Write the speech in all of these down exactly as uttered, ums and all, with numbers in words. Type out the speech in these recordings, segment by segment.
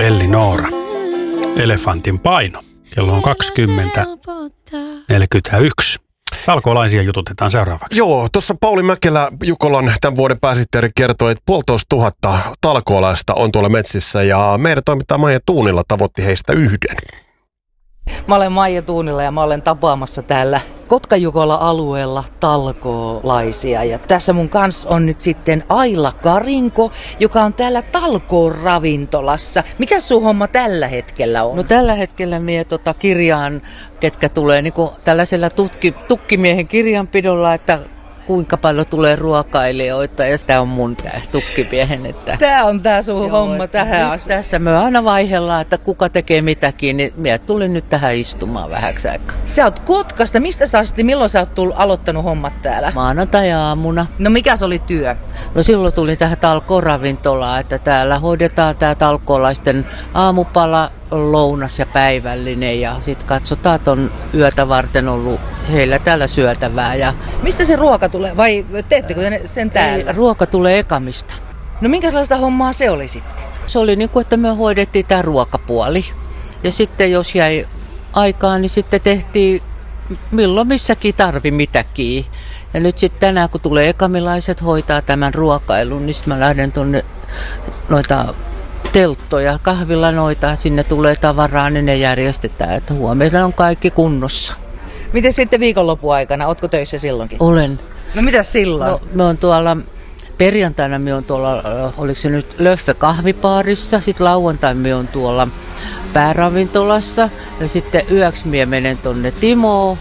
Elli Noora. Elefantin paino. Kello on kaksikymmentä neljäkymmentäyksi. Talkoolaisia jututetaan seuraavaksi. Joo, tuossa Pauli Mäkelä, Jukolan tämän vuoden pääsihteeri, kertoi, että puolitoista tuhatta talkoolaista on tuolla metsissä ja meidän toimittaja Maija Tuunila tavoitti heistä yhden. Mä olen Maija Tuunila ja mä olen tapaamassa täällä Kotka-Jukola-alueella talkoolaisia. Ja tässä mun kanssa on nyt sitten Aila Karinko, joka on täällä talkooravintolassa. Mikä sun homma tällä hetkellä on? No tällä hetkellä mie tota kirjaan, ketkä tulee niin tällaisella tutki, tukkimiehen kirjanpidolla, että kuinka paljon tulee ruokailijoita, ja tämä on mun tää tukkimiehen. Että tämä on tää sun joo, homma tähän asti. Tässä me aina vaihdellaan, että kuka tekee mitäkin, niin minä tulin nyt tähän istumaan vähäksi aikaa. Sä oot Kotkasta. Mistä sä asti, milloin sä oot tullut, aloittanut hommat täällä? Maanantai-aamuna. No mikä se oli työ? No silloin tulin tähän talkooravintolaan, että täällä hoidetaan tää talkoolaisten aamupala, lounas ja päivällinen, ja sitten katsotaan, että on yötä varten ollut heillä täällä syötävää. Ja mistä se ruoka tulee, vai teettekö te sen täällä? Ei, ruoka tulee Ekamista. No minkälaista hommaa se oli sitten? Se oli niin kuin, että me hoidettiin tämä ruokapuoli. Ja sitten jos jäi aikaa, niin sitten tehtiin milloin missäkin tarvi mitäkin. Ja nyt sitten tänään, kun tulee ekamilaiset hoitaa tämän ruokailun, niin sitten mä lähden tuonne noita telttoja, kahvilla noita, sinne tulee tavaraa, niin ne järjestetään, että huomenna on kaikki kunnossa. Miten sitten viikonlopun aikana? Ootko töissä silloinkin? Olen. No mitä silloin? No, me on tuolla, perjantaina me on tuolla, oliko se nyt Löffe kahvipaarissa, sitten lauantaina me on tuolla pääravintolassa, ja sitten yöksi mie menen tuonne Timoon,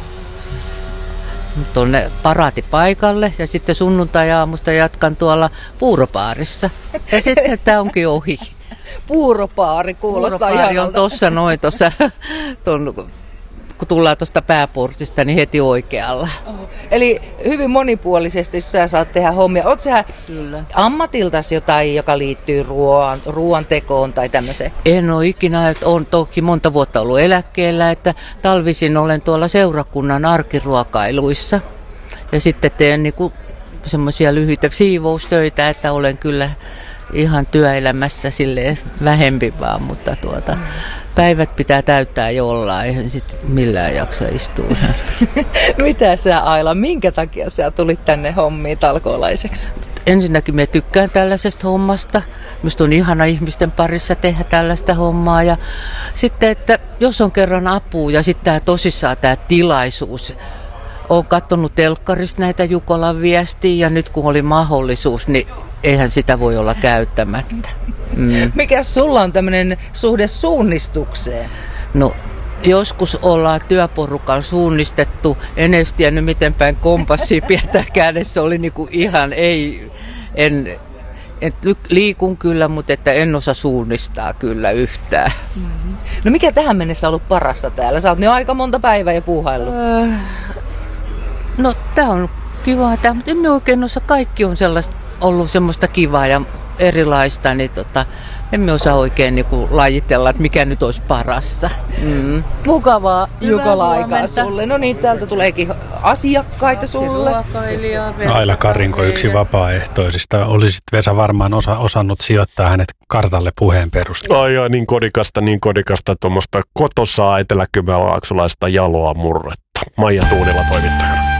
tuonne paraatipaikalle, ja sitten sunnuntai-aamusta jatkan tuolla puuropaarissa. Ja sitten tämä onkin ohi. Puuropaari kuulostaa Puuropaari ihanalta. on tuossa noin, tuossa, ton, kun tullaan tuosta pääportista, niin heti oikealla. Oho. Eli hyvin monipuolisesti sä saat tehdä hommia. Oot sä Kyllä. ammatiltasi jotain, joka liittyy ruoan, ruoan tekoon tai tämmöiseen? En ole ikinä, että olen toki monta vuotta ollut eläkkeellä, että talvisin olen tuolla seurakunnan arkiruokailuissa. Ja sitten teen niinku semmoisia lyhyitä siivoustöitä, että olen kyllä ihan työelämässä silleen vähempi vaan, mutta tuota, päivät pitää täyttää jollain, eihän sitten millään jaksa istua. Mitä sä Aila, minkä takia sä tulit tänne hommiin talkoolaiseksi? Ensinnäkin mä tykkään tällaisesta hommasta. Minusta on ihana ihmisten parissa tehdä tällaista hommaa. Ja sitten, että jos on kerran apua ja sitten tämä tosissaan tämä tilaisuus. Olen katsonut telkkarista näitä Jukolan viestiä ja nyt kun oli mahdollisuus, niin eihän sitä voi olla käyttämättä. Mm. Mikä sulla on tämmöinen suhde suunnistukseen? No joskus ollaan työporukalla suunnistettu, en edes tiennyt miten päin kompassia pidetään kädessä, oli niinku ihan ei, en, en liikun kyllä, mutta että en osaa suunnistaa kyllä yhtään. Mm-hmm. No mikä tähän mennessä on ollut parasta täällä? Sä oot jo aika monta päivää jo puuhaillut. Öö, no tää on kivaa tää, mutta emme oikein osaa, kaikki on sellaista, ollut semmoista kivaa ja erilaista, niin tota, emme osaa oikein niinku lajitella, että mikä nyt olisi parassa. Mm. Mukavaa Jukola-aikaa huomenta. sulle. No niin, täältä tuleekin asiakkaita sulle. Aila Karinko, yksi vapaaehtoisista. Olisit Vesa varmaan osa, osannut sijoittaa hänet kartalle puheen perusteella. Ai, ai niin kodikasta, niin kodikasta tuommoista kotosaa eteläkymenlaaksolaista jaloa murretta. Maija Tuunila toimittajana.